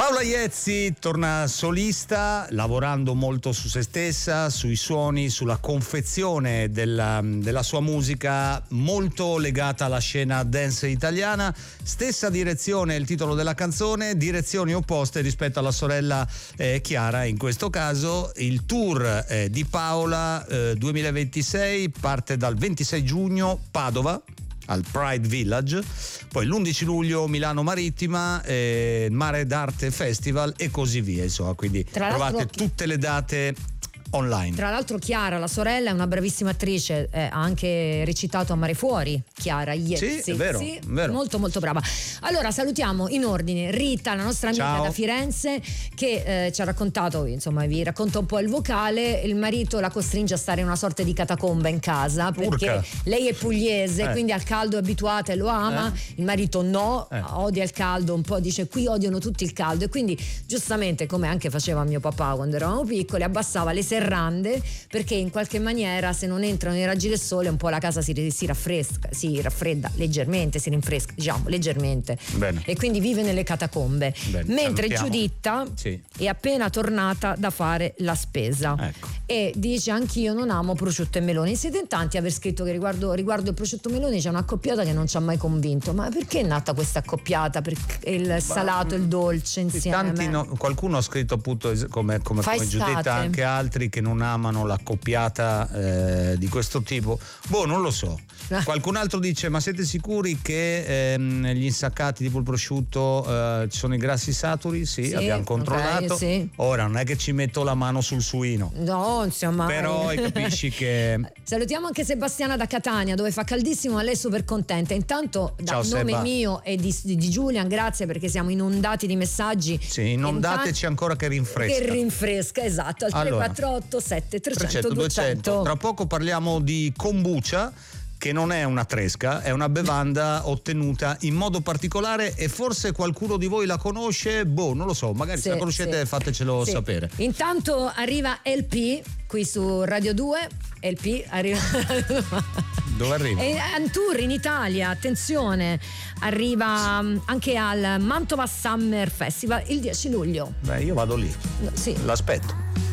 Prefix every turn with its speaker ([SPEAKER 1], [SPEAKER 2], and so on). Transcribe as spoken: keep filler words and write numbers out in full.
[SPEAKER 1] Paola Iezzi torna solista, lavorando molto su se stessa, sui suoni, sulla confezione della, della sua musica, molto legata alla scena dance italiana. Stessa direzione, il titolo della canzone, direzioni opposte rispetto alla sorella eh, Chiara. In questo caso il tour eh, di Paola eh, duemilaventisei parte dal ventisei giugno, Padova, al Pride Village, poi l'undici luglio Milano Marittima, eh, Mare d'Arte Festival e così via, insomma, quindi
[SPEAKER 2] Tra
[SPEAKER 1] trovate tutte le date online.
[SPEAKER 2] Tra l'altro Chiara, la sorella, è una bravissima attrice, eh, ha anche recitato a Mare Fuori, Chiara Iezzi.
[SPEAKER 1] Sì, è vero,
[SPEAKER 2] sì,
[SPEAKER 1] vero.
[SPEAKER 2] Molto molto brava. Allora salutiamo in ordine Rita, la nostra amica
[SPEAKER 1] Ciao.
[SPEAKER 2] da Firenze, che eh, ci ha raccontato, insomma vi racconta un po' il vocale. Il marito la costringe a stare in una sorta di catacomba in casa, perché
[SPEAKER 1] Urca.
[SPEAKER 2] lei è pugliese,
[SPEAKER 1] Eh.
[SPEAKER 2] quindi al caldo è abituata e lo ama,
[SPEAKER 1] Eh.
[SPEAKER 2] il marito no,
[SPEAKER 1] Eh.
[SPEAKER 2] odia il caldo un po', dice qui odiano tutti il caldo, e quindi giustamente, come anche faceva mio papà quando eravamo piccoli, abbassava le serrande, perché in qualche maniera se non entrano i raggi del sole un po' la casa si, si raffresca, si raffredda leggermente, si rinfresca, diciamo leggermente.
[SPEAKER 1] Bene.
[SPEAKER 2] E quindi vive nelle catacombe.
[SPEAKER 1] Bene,
[SPEAKER 2] Mentre
[SPEAKER 1] salutiamo.
[SPEAKER 2] Giuditta
[SPEAKER 1] Sì.
[SPEAKER 2] è appena tornata da fare la spesa.
[SPEAKER 1] Ecco.
[SPEAKER 2] E dice anch'io non amo prosciutto e meloni. Siete in tanti a aver scritto che riguardo, riguardo il prosciutto e meloni c'è una accoppiata che non ci ha mai convinto. Ma perché è nata questa accoppiata? Perché il salato e il dolce insieme?
[SPEAKER 1] Tanti no- qualcuno ha scritto appunto es- come, come,
[SPEAKER 2] Fa
[SPEAKER 1] come
[SPEAKER 2] estate.
[SPEAKER 1] Giuditta, anche altri che non amano la coppiata eh, di questo tipo. Boh, non lo so. Qualcun altro dice: ma siete sicuri che ehm, gli insaccati tipo il prosciutto eh, ci sono i grassi saturi? Sì,
[SPEAKER 2] Sì,
[SPEAKER 1] abbiamo controllato.
[SPEAKER 2] ok, sì.
[SPEAKER 1] Ora non è che ci metto la mano sul suino,
[SPEAKER 2] No, insomma.
[SPEAKER 1] però capisci che
[SPEAKER 2] Salutiamo anche Sebastiana da Catania, dove fa caldissimo, ma lei è super contenta. Intanto, da
[SPEAKER 1] Ciao,
[SPEAKER 2] nome
[SPEAKER 1] Seba.
[SPEAKER 2] mio e di, di Giulian, grazie, perché siamo inondati di messaggi.
[SPEAKER 1] sì, inondateci ancora che rinfresca.
[SPEAKER 2] Che rinfresca, esatto, al
[SPEAKER 1] Allora,
[SPEAKER 2] tre quattro otto sette trecento
[SPEAKER 1] trecento, duecento.
[SPEAKER 2] duecento.
[SPEAKER 1] Tra poco parliamo di kombucha, che non è una tresca, è una bevanda ottenuta in modo particolare e forse qualcuno di voi la conosce. Boh, non lo so, magari
[SPEAKER 2] Sì,
[SPEAKER 1] se la conoscete
[SPEAKER 2] sì.
[SPEAKER 1] fatecelo
[SPEAKER 2] Sì.
[SPEAKER 1] sapere.
[SPEAKER 2] Intanto arriva L P qui su Radio due. L P arriva.
[SPEAKER 1] Dove arriva?
[SPEAKER 2] E un tour in Italia, attenzione, arriva um, anche al Mantova Summer Festival il dieci luglio.
[SPEAKER 1] Beh, io vado lì,
[SPEAKER 2] No, sì.
[SPEAKER 1] l'aspetto.